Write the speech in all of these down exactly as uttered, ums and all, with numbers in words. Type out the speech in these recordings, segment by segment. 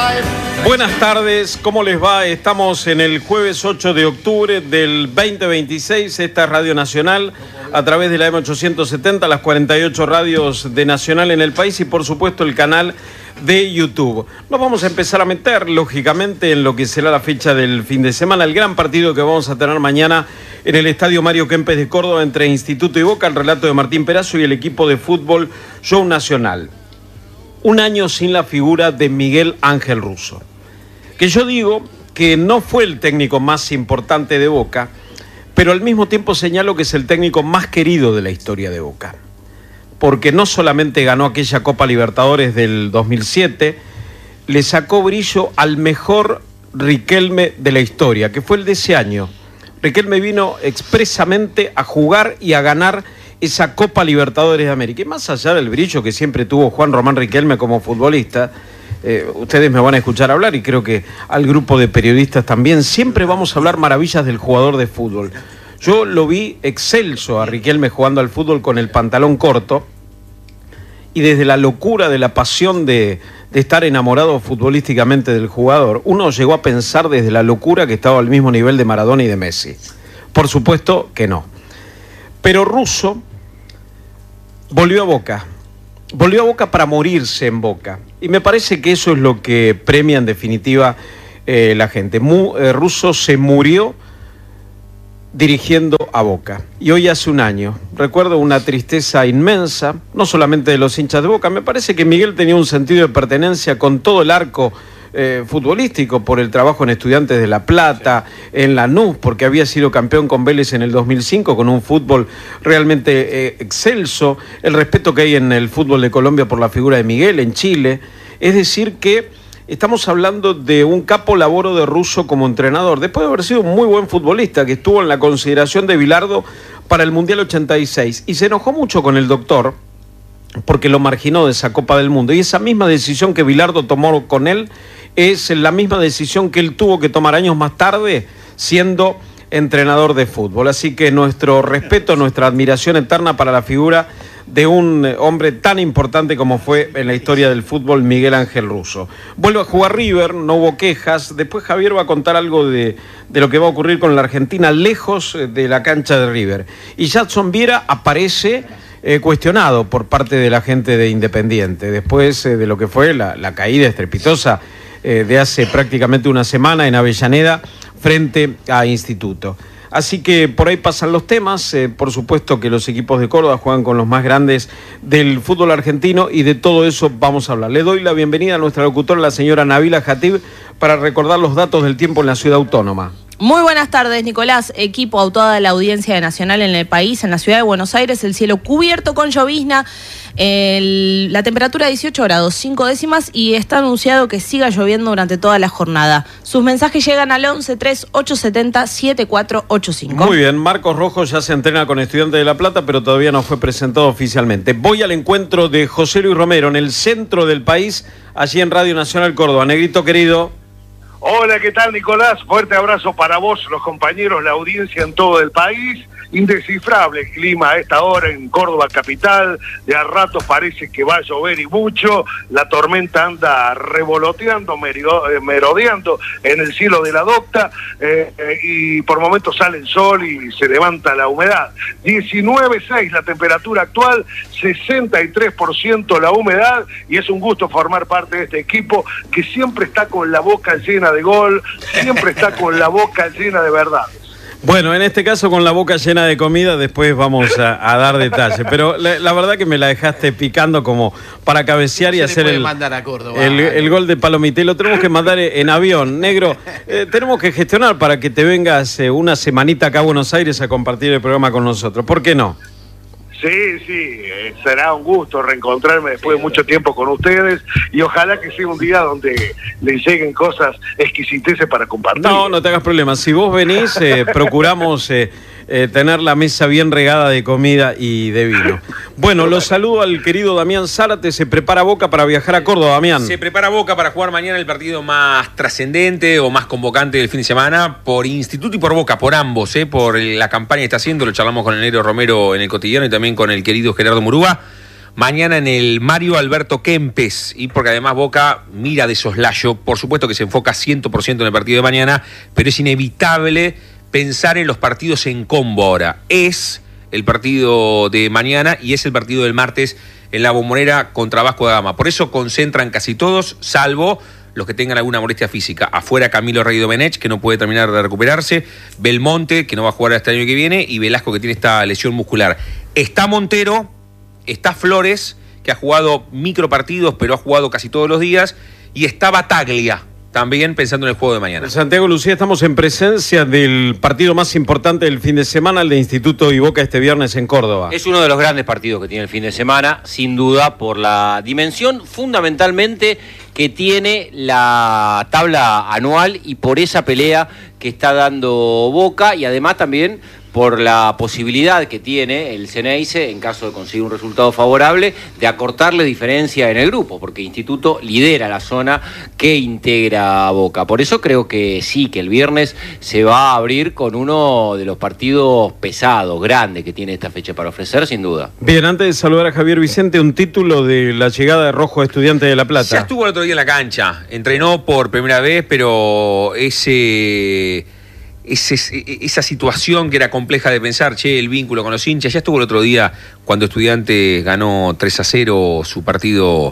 Buenas tardes, ¿cómo les va? Estamos en el jueves ocho de octubre del veinte veintiséis. Esta es Radio Nacional a través de la eme ochocientos setenta, las cuarenta y ocho radios de Nacional en el país y por supuesto el canal de YouTube. Nos vamos a empezar a meter, lógicamente, en lo que será la fecha del fin de semana, el gran partido que vamos a tener mañana en el Estadio Mario Kempes de Córdoba entre Instituto y Boca, el relato de Martín Perazo y el equipo de fútbol Show Nacional. Un año sin la figura de Miguel Ángel Russo, que yo digo que no fue el técnico más importante de Boca, pero al mismo tiempo señalo que es el técnico más querido de la historia de Boca, porque no solamente ganó aquella Copa Libertadores del dos mil siete, le sacó brillo al mejor Riquelme de la historia, que fue el de ese año. Riquelme vino expresamente a jugar y a ganar esa Copa Libertadores de América. Y más allá del brillo que siempre tuvo Juan Román Riquelme como futbolista, eh, ustedes me van a escuchar hablar y creo que al grupo de periodistas también, siempre vamos a hablar maravillas del jugador de fútbol. Yo lo vi excelso a Riquelme jugando al fútbol con el pantalón corto y desde la locura de la pasión de, de estar enamorado futbolísticamente del jugador, uno llegó a pensar desde la locura que estaba al mismo nivel de Maradona y de Messi. Por supuesto que no. Pero Russo volvió a Boca, volvió a Boca para morirse en Boca. Y me parece que eso es lo que premia en definitiva eh, la gente. Mu, eh, Russo se murió dirigiendo a Boca. Y hoy hace un año, recuerdo una tristeza inmensa, no solamente de los hinchas de Boca, me parece que Miguel tenía un sentido de pertenencia con todo el arco eh, futbolístico por el trabajo en Estudiantes de La Plata, en Lanús, porque había sido campeón con Vélez en el dos mil cinco, con un fútbol realmente eh, excelso, el respeto que hay en el fútbol de Colombia por la figura de Miguel, en Chile, es decir que estamos hablando de un capo laboro de Russo como entrenador, después de haber sido un muy buen futbolista, que estuvo en la consideración de Bilardo para el Mundial ochenta y seis, y se enojó mucho con el doctor, porque lo marginó de esa Copa del Mundo, y esa misma decisión que Bilardo tomó con él, es la misma decisión que él tuvo que tomar años más tarde, siendo entrenador de fútbol. Así que nuestro respeto, nuestra admiración eterna para la figura de un hombre tan importante como fue en la historia del fútbol Miguel Ángel Russo. Vuelve a jugar River, no hubo quejas. Después Javier va a contar algo de, de lo que va a ocurrir con la Argentina lejos de la cancha de River. Y Jadson Viera aparece eh, cuestionado por parte de la gente de Independiente, después eh, de lo que fue la, la caída estrepitosa eh, de hace prácticamente una semana en Avellaneda frente a Instituto. Así que por ahí pasan los temas, eh, por supuesto que los equipos de Córdoba juegan con los más grandes del fútbol argentino y de todo eso vamos a hablar. Le doy la bienvenida a nuestra locutora, la señora Nabila Jatib, para recordar los datos del tiempo en la ciudad autónoma. Muy buenas tardes, Nicolás. Equipo a toda la audiencia de Nacional en el país, en la ciudad de Buenos Aires, el cielo cubierto con llovizna, el, la temperatura dieciocho grados, cinco décimas y está anunciado que siga lloviendo durante toda la jornada. Sus mensajes llegan al once tres ocho siete cero siete cuatro ocho cinco. Muy bien, Marcos Rojo ya se entrena con Estudiantes de La Plata, pero todavía no fue presentado oficialmente. Voy al encuentro de José Luis Romero en el centro del país, allí en Radio Nacional Córdoba. Negrito querido. Hola, ¿qué tal, Nicolás? Fuerte abrazo para vos, los compañeros, la audiencia en todo el país. Indescifrable el clima a esta hora en Córdoba capital, de a ratos parece que va a llover y mucho, la tormenta anda revoloteando, merodeando en el cielo de la docta, eh, eh, y por momentos sale el sol y se levanta la humedad. diecinueve punto seis la temperatura actual, sesenta y tres por ciento la humedad, y es un gusto formar parte de este equipo que siempre está con la boca llena de gol, siempre está con la boca llena de verdades. Bueno, en este caso con la boca llena de comida, después vamos a, a dar detalles, pero la, la verdad que me la dejaste picando como para cabecear y hacer el, mandar a Córdoba, el, el gol de Palomité. Lo tenemos que mandar en avión, negro. Eh, tenemos que gestionar para que te vengas eh, una semanita acá a Buenos Aires a compartir el programa con nosotros. ¿Por qué no? Sí, sí, eh, será un gusto reencontrarme después de mucho tiempo con ustedes y ojalá que sea un día donde les lleguen cosas exquisiteces para compartir. No, no te hagas problemas. Si vos venís, eh, procuramos eh, eh, tener la mesa bien regada de comida y de vino. Bueno, los saludo al querido Damián Zárate. Se prepara Boca para viajar a Córdoba, Damián. Se prepara Boca para jugar mañana el partido más trascendente o más convocante del fin de semana por Instituto y por Boca, por ambos, eh, por la campaña que está haciendo. Lo charlamos con el negro Romero en el cotidiano y también con el querido Gerardo Murúa. mañana en el Mario Alberto Kempes, y porque además Boca mira de soslayo, por supuesto que se enfoca cien por ciento en el partido de mañana, pero es inevitable pensar en los partidos en combo ahora. Es el partido de mañana y es el partido del martes en la Bombonera contra Vasco da Gama. Por eso concentran casi todos, salvo los que tengan alguna molestia física. Afuera Camilo Rey Domenech, que no puede terminar de recuperarse, Belmonte, que no va a jugar hasta el año que viene, y Velasco, que tiene esta lesión muscular. Está Montero, está Flores, que ha jugado micropartidos, pero ha jugado casi todos los días, y está Bataglia, también pensando en el juego de mañana. Santiago Lucía, estamos en presencia del partido más importante del fin de semana, el de Instituto y Boca este viernes en Córdoba. Es uno de los grandes partidos que tiene el fin de semana, sin duda, por la dimensión fundamentalmente que tiene la tabla anual y por esa pelea que está dando Boca, y además también por la posibilidad que tiene el Ceneice, en caso de conseguir un resultado favorable, de acortarle diferencia en el grupo, porque Instituto lidera la zona que integra a Boca. Por eso creo que sí, que el viernes se va a abrir con uno de los partidos pesados, grandes que tiene esta fecha para ofrecer, sin duda. Bien, antes de saludar a Javier Vicente, un título de la llegada de Rojo Estudiante de La Plata. Ya estuvo el otro día en la cancha, entrenó por primera vez, pero ese... Ese, esa situación que era compleja de pensar, che, el vínculo con los hinchas, ya estuvo el otro día cuando Estudiantes ganó tres a cero su partido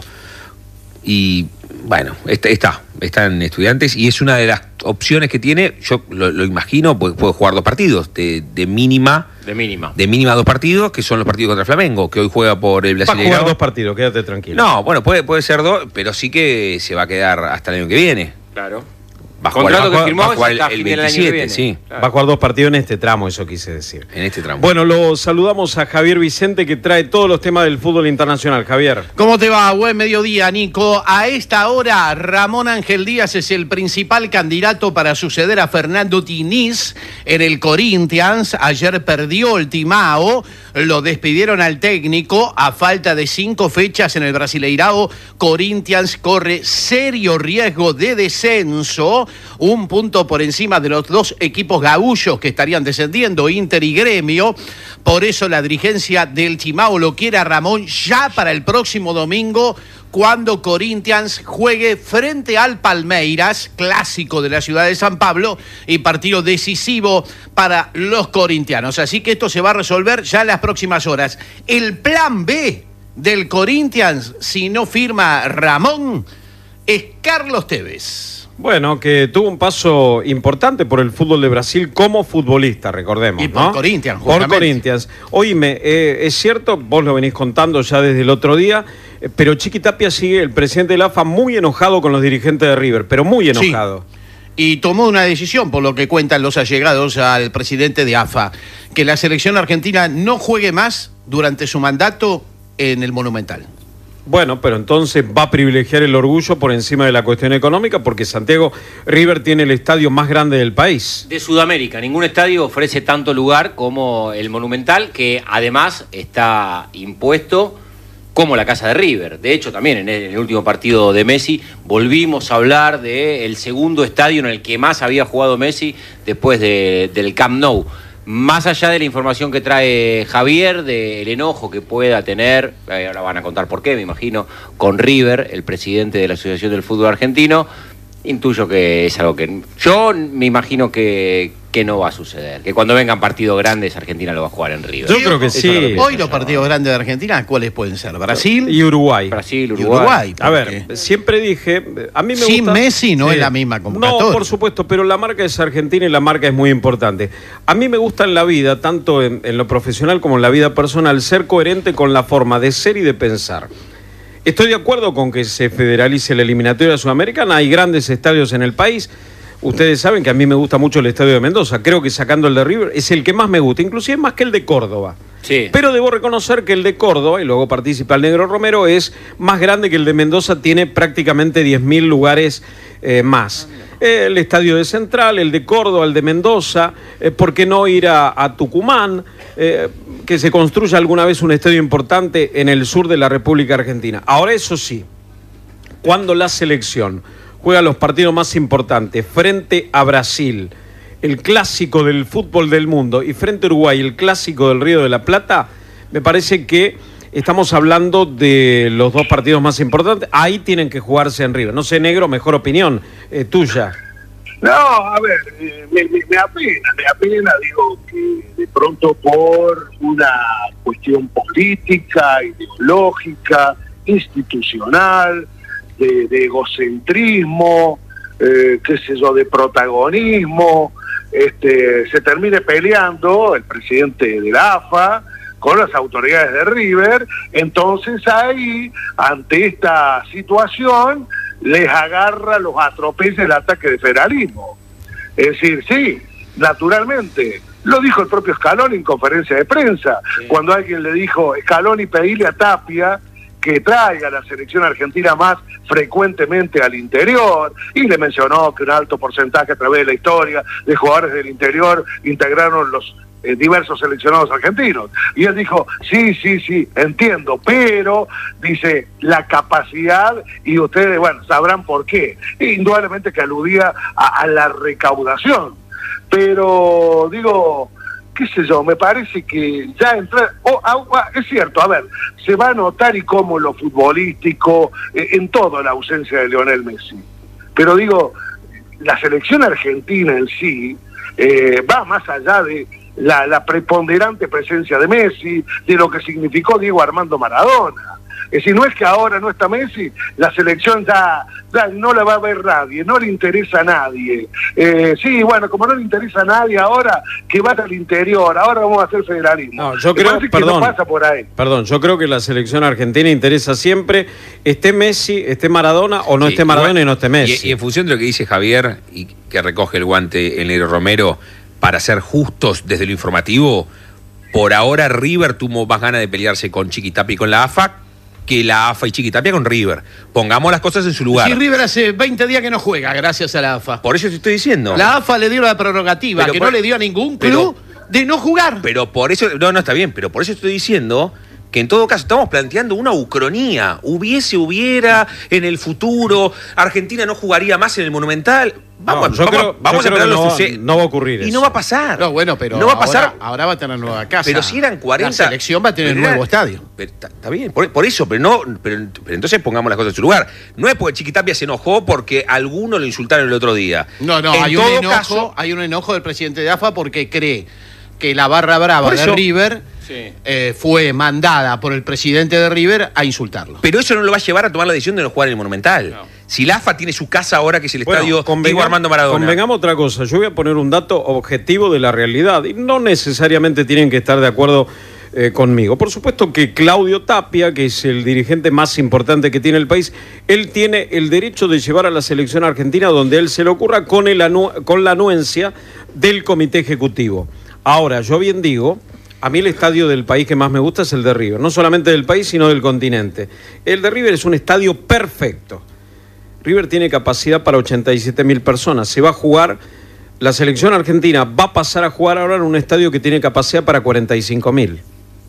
y bueno, está, está, está en Estudiantes y es una de las opciones que tiene, yo lo, lo imagino, puede, puede jugar dos partidos de, de mínima. De mínima. De mínima dos partidos, que son los partidos contra Flamengo, que hoy juega por el Brasileirao. Va a jugar dos partidos, quédate tranquilo. No, bueno, puede, puede ser dos, pero sí que se va a quedar hasta el año que viene. Claro. Va a jugar, Contrato va a que jugar, firmó va a jugar hasta el, el fin del año que veintisiete, viene. sí. Claro. Va a jugar dos partidos en este tramo, eso quise decir. En este tramo. Bueno, lo saludamos a Javier Vicente, que trae todos los temas del fútbol internacional. Javier. ¿Cómo te va? Buen mediodía, Nico. A esta hora, Ramón Ángel Díaz es el principal candidato para suceder a Fernando Diniz en el Corinthians. Ayer perdió el Timao, lo despidieron al técnico. A falta de cinco fechas en el Brasileirao, Corinthians corre serio riesgo de descenso. Un punto por encima de los dos equipos gaúchos que estarían descendiendo, Inter y Gremio. Por eso la dirigencia del Timao lo quiere a Ramón ya para el próximo domingo, cuando Corinthians juegue frente al Palmeiras, clásico de la ciudad de San Pablo, y partido decisivo para los corintianos. Así que esto se va a resolver ya en las próximas horas. El plan B del Corinthians, si no firma Ramón, es Carlos Tevez. Bueno, que tuvo un paso importante por el fútbol de Brasil como futbolista, recordemos, Y por ¿no? Corinthians, Por justamente. Corinthians. Oíme, eh, es cierto, vos lo venís contando ya desde el otro día, eh, pero Chiqui Tapia sigue, el presidente de la A F A, muy enojado con los dirigentes de River, pero muy enojado. Sí. Y tomó una decisión, por lo que cuentan los allegados al presidente de A F A, que la selección argentina no juegue más durante su mandato en el Monumental. Bueno, pero entonces va a privilegiar el orgullo por encima de la cuestión económica, porque Santiago, River tiene el estadio más grande del país. De Sudamérica, ningún estadio ofrece tanto lugar como el Monumental, que además está impuesto como la casa de River. De hecho, también en el, en el último partido de Messi volvimos a hablar del segundo estadio en el que más había jugado Messi después de, del Camp Nou. Más allá de la información que trae Javier, del enojo que pueda tener, eh, ahora van a contar por qué, me imagino, con River, el presidente de la Asociación del Fútbol Argentino, intuyo que es algo que yo me imagino que, que no va a suceder, que cuando vengan partidos grandes Argentina lo va a jugar en River. Yo creo que Eso sí. es lo que pienso Hoy los yo. partidos grandes de Argentina, ¿cuáles pueden ser? Brasil Y Uruguay. Brasil, y Uruguay. Uruguay. A porque ver, siempre dije, a mí me Sin gusta... Messi no es la misma convocatoria. No, por supuesto, pero la marca es argentina y la marca es muy importante. A mí me gusta en la vida, tanto en, en lo profesional como en la vida personal, ser coherente con la forma de ser y de pensar. Estoy de acuerdo con que se federalice la eliminatoria sudamericana, hay grandes estadios en el país. Ustedes saben que a mí me gusta mucho el estadio de Mendoza, creo que sacando el de River es el que más me gusta, inclusive más que el de Córdoba. Sí. Pero debo reconocer que el de Córdoba, y luego participa el Negro Romero, es más grande que el de Mendoza, tiene prácticamente diez mil lugares eh, más. Eh, el estadio de Central, el de Córdoba, el de Mendoza, eh, ¿por qué no ir a, a Tucumán? Eh, que se construya alguna vez un estadio importante en el sur de la República Argentina. Ahora, eso sí, cuando la selección juega los partidos más importantes frente a Brasil, el clásico del fútbol del mundo, y frente a Uruguay, el clásico del Río de la Plata, me parece que estamos hablando de los dos partidos más importantes. Ahí tienen que jugarse en River. No sé, Negro, mejor opinión eh, tuya. No, a ver, eh, me, me, me apena, me apena, digo, que de pronto por una cuestión política, ideológica, institucional, de, de egocentrismo, eh, qué sé yo, de protagonismo, este, se termine peleando el presidente de la A F A con las autoridades de River. Entonces ahí, ante esta situación, les agarra, los atropella el ataque de federalismo. Es decir, sí, naturalmente, lo dijo el propio Scaloni en conferencia de prensa, sí. Cuando alguien le dijo, Scaloni, pedile a Tapia que traiga a la selección argentina más frecuentemente al interior, y le mencionó que un alto porcentaje a través de la historia de jugadores del interior integraron los eh, diversos seleccionados argentinos. Y él dijo, sí, sí, sí, entiendo, pero, dice, la capacidad, y ustedes, bueno, sabrán por qué. E indudablemente que aludía a, a la recaudación. Pero, digo, qué sé yo, me parece que ya entra... Oh, ah, es cierto, a ver, se va a notar y cómo lo futbolístico, eh, en todo la ausencia de Lionel Messi. Pero digo, la selección argentina en sí eh, va más allá de la, la preponderante presencia de Messi, de lo que significó Diego Armando Maradona. Es decir, no es que ahora no está Messi, la selección ya, ya no la va a ver nadie, no le interesa a nadie. Eh, sí, bueno, como no le interesa a nadie ahora, que vaya al interior, ahora vamos a hacer federalismo. No, yo creo, que perdón, no pasa por ahí. Perdón, yo creo que la selección argentina interesa siempre, esté Messi, esté Maradona, o no sí, esté Maradona igual, y no esté Messi. Y, y en función de lo que dice Javier, y que recoge el guante el Negro Romero, para ser justos desde lo informativo, por ahora River tuvo más ganas de pelearse con Chiquitapia y con la A F A que la A F A y Chiquitapia con River. Pongamos las cosas en su lugar. Sí, River hace veinte días que no juega, gracias a la A F A. Por eso te estoy diciendo. La A F A le dio la prerrogativa, pero que por, no le dio a ningún club pero, de no jugar. Pero por eso, no, no está bien, pero por eso estoy diciendo que en todo caso estamos planteando una ucronía. Hubiese, hubiera, en el futuro, Argentina no jugaría más en el Monumental. Vamos, no, yo vamos, creo, vamos yo a creo que esperar no, sucede. no va a ocurrir Y eso. no va a pasar. No, bueno, pero no va a pasar. Ahora, ahora va a tener nueva casa. Pero si eran cuarenta... La selección va a tener nuevo estadio. Está bien, por, por eso, pero no pero, pero entonces pongamos las cosas en su lugar. No es porque Chiquitapia se enojó porque algunos lo insultaron el otro día. No, no, en hay un, enojo, caso, hay un enojo del presidente de A F A porque cree que la barra brava eso, de River sí. eh, fue mandada por el presidente de River a insultarlo. Pero eso no lo va a llevar a tomar la decisión de no jugar en el Monumental. No. Si la A F A tiene su casa ahora, que es el bueno, estadio Diego Armando Maradona. Convengamos otra cosa. Yo voy a poner un dato objetivo de la realidad y no necesariamente tienen que estar de acuerdo eh, conmigo. Por supuesto que Claudio Tapia, que es el dirigente más importante que tiene el país, él tiene el derecho de llevar a la selección argentina donde él se le ocurra con, el anu con la anuencia del comité ejecutivo. Ahora, yo bien digo, a mí el estadio del país que más me gusta es el de River. No solamente del país, sino del continente. El de River es un estadio perfecto. River tiene capacidad para ochenta y siete mil personas. Se va a jugar, la selección argentina va a pasar a jugar ahora en un estadio que tiene capacidad para cuarenta y cinco mil.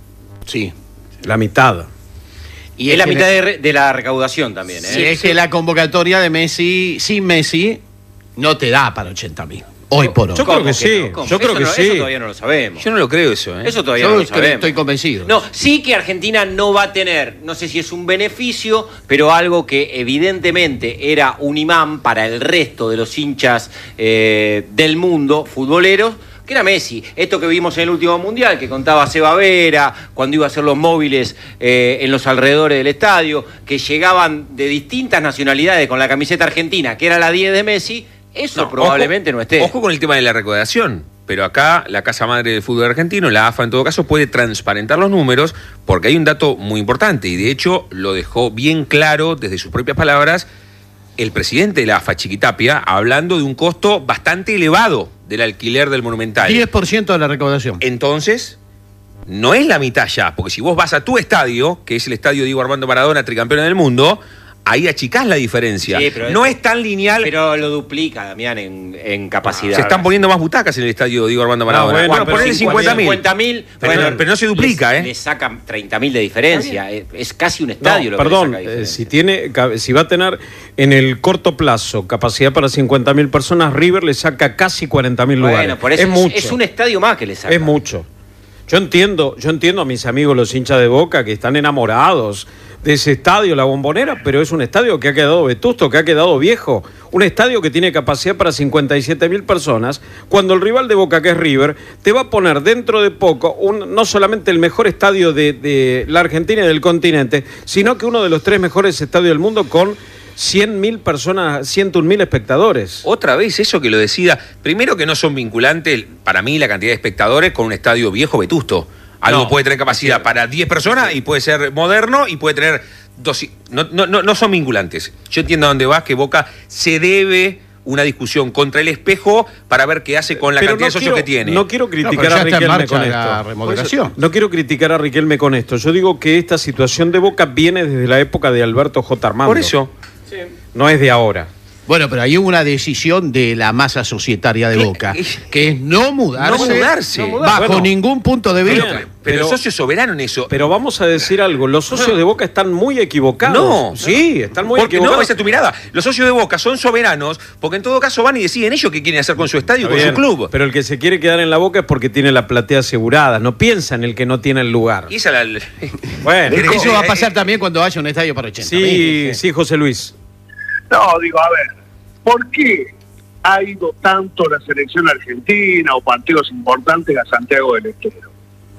Sí. La mitad. Y es, es la mitad de, de la recaudación también, ¿eh? Sí, es que la convocatoria de Messi, sin Messi, no te da para ochenta mil. Hoy por hoy. Yo creo que sí, no? yo creo eso que no, sí. Eso todavía no lo sabemos. Yo no lo creo eso, ¿eh? Eso todavía yo no lo sabemos. Estoy convencido. No, sí que Argentina no va a tener, no sé si es un beneficio, pero algo que evidentemente era un imán para el resto de los hinchas eh, del mundo futboleros, que era Messi. Esto que vimos en el último Mundial, que contaba Seba Vera, cuando iba a hacer los móviles eh, en los alrededores del estadio, que llegaban de distintas nacionalidades con la camiseta argentina, que era la diez de Messi. Eso no, probablemente ojo, no esté. Ojo con el tema de la recaudación, pero acá la Casa Madre del Fútbol Argentino, la A F A en todo caso, puede transparentar los números porque hay un dato muy importante y de hecho lo dejó bien claro desde sus propias palabras el presidente de la A F A, Chiquitapia, hablando de un costo bastante elevado del alquiler del Monumental. diez por ciento de la recaudación. Entonces, no es la mitad ya, porque si vos vas a tu estadio, que es el estadio Diego Armando Maradona, tricampeón del mundo, ahí achicás la diferencia. Sí, no es, es tan lineal. Pero lo duplica, Damián, en, en capacidad. Se están poniendo más butacas en el estadio Diego Armando Maradona. No, bueno, bueno, ponele cincuenta mil. Pero, bueno, pero no se duplica, les, ¿eh? Le sacan treinta mil de diferencia. Es, es casi un estadio no, lo perdón, que le saca eh, si, tiene, si va a tener en el corto plazo capacidad para cincuenta mil personas, River le saca casi cuarenta mil bueno, lugares. Por eso es, es, mucho. Es un estadio más que le saca. Es mucho. Yo entiendo, yo entiendo a mis amigos los hinchas de Boca que están enamorados de ese estadio, la Bombonera, pero es un estadio que ha quedado vetusto, que ha quedado viejo. Un estadio que tiene capacidad para cincuenta y siete mil personas, cuando el rival de Boca, que es River, te va a poner dentro de poco un, no solamente el mejor estadio de, de la Argentina y del continente, sino que uno de los tres mejores estadios del mundo con cien mil personas, ciento un mil espectadores. Otra vez eso que lo decida. Primero que no son vinculantes, para mí, la cantidad de espectadores con un estadio viejo vetusto. Algo no, puede tener capacidad para diez personas y puede ser moderno y puede tener dos. No, no, no, no son vinculantes. Yo entiendo a dónde vas, que Boca se debe una discusión contra el espejo para ver qué hace con la pero cantidad no de socios quiero, que tiene. No quiero criticar no, a Riquelme con la esto. remodelación. No quiero criticar a Riquelme con esto. Yo digo que esta situación de Boca viene desde la época de Alberto J. Armando. Por eso. Sí. No es de ahora. Bueno, pero hay una decisión de la masa societaria de Boca, que es no mudarse, no mudarse. No mudarse. bajo bueno, ningún punto de vista. Pero, pero el socio soberano en eso. Pero vamos a decir algo, los socios de Boca están muy equivocados. No. Sí, están muy porque equivocados. No, esa es tu mirada. Los socios de Boca son soberanos, porque en todo caso van y deciden ellos qué quieren hacer con su estadio y con su club. Pero el que se quiere quedar en la Boca es porque tiene la platea asegurada, no piensa en el que no tiene el lugar. Y esa la... Bueno, eso va a pasar también cuando haya un estadio para ochenta. Sí, sí, José Luis. No, digo, a ver, ¿por qué ha ido tanto la selección argentina o partidos importantes a Santiago del Estero?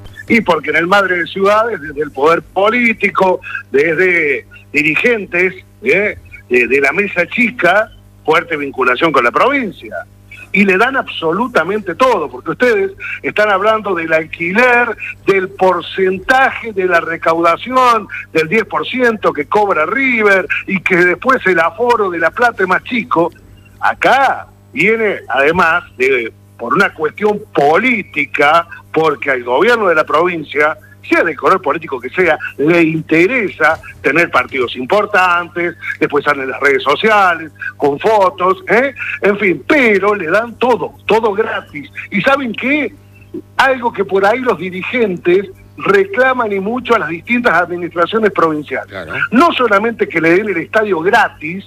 Y porque en el Madre de Ciudades, desde el poder político, desde dirigentes ¿eh? de, de la mesa chica, fuerte vinculación con la provincia. Y le dan absolutamente todo, porque ustedes están hablando del alquiler, del porcentaje de la recaudación, del diez por ciento que cobra River, y que después el aforo de La Plata es más chico. Acá viene, además, de por una cuestión política, porque al gobierno de la provincia, sea del color político que sea, le interesa tener partidos importantes, después salen en las redes sociales, con fotos, ¿eh? En fin, pero le dan todo, todo gratis. ¿Y saben qué? Algo que por ahí los dirigentes reclaman y mucho a las distintas administraciones provinciales. Claro. No solamente que le den el estadio gratis,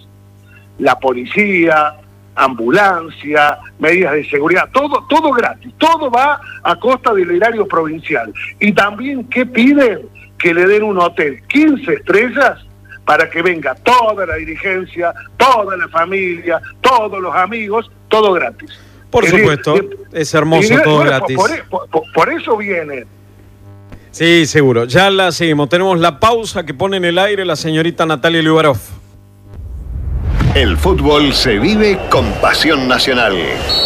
la policía, ambulancia, medidas de seguridad, todo, todo gratis, todo va a costa del erario provincial. Y también, ¿qué piden? Que le den un hotel quince estrellas para que venga toda la dirigencia, toda la familia, todos los amigos, todo gratis. Por es supuesto, decir, es hermoso, y, todo bueno, gratis. Por, por, por eso viene. Sí, seguro. Ya la seguimos. Tenemos la pausa que pone en el aire la señorita Natalia Liubarov. El fútbol se vive con pasión nacional.